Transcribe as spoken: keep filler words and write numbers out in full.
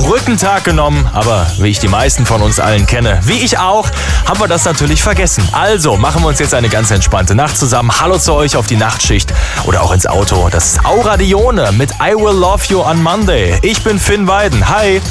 Brückentag genommen, aber wie ich die meisten von uns allen kenne, wie ich auch, haben wir das natürlich vergessen. Also machen wir uns jetzt eine ganz entspannte Nacht zusammen. Hallo zu euch auf die Nachtschicht oder auch ins Auto. Das ist Aura Dione mit I Will Love You on Monday. Ich bin Finn Weiden. Hi.